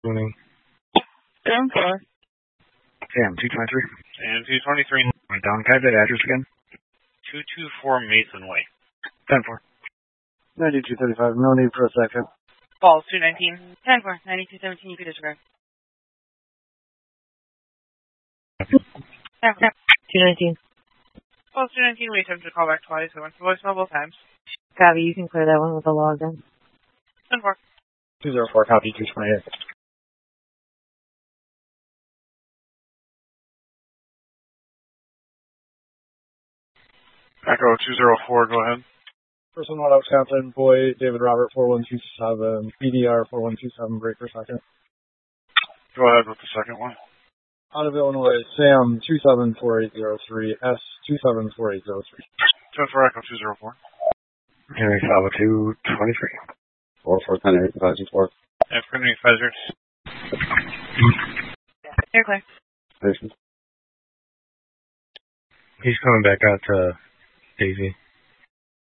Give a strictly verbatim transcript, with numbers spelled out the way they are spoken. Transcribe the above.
Morning. Sam four. Sam, two twenty-three. Sam, two twenty-three. Right down. Can I have that address again? two two four Mason Way. ten four. ninety-two thirty-five. No need for a second. Falls, two nineteen. ten four. ninety-two seventeen Petersburg. two nineteen. Falls, two nineteen. We attempted to call back twice. I went to voicemail both times. Copy, you can clear that one with a login. ten four. two zero four, copy, two twenty-eight. Echo two zero four, go ahead. Person one out, Wisconsin, boy, David Robert, four one two seven, B D R four one two seven, break for second. Go ahead with the second one. Out of Illinois, Sam, two seven four eight zero three, S, two seven four eight zero three. ten four, Echo two zero four. Henry Salvo, two twenty-three. four four ten eight five six four. African Pfizer. Air clear. Patients. He's coming back out to Daisy.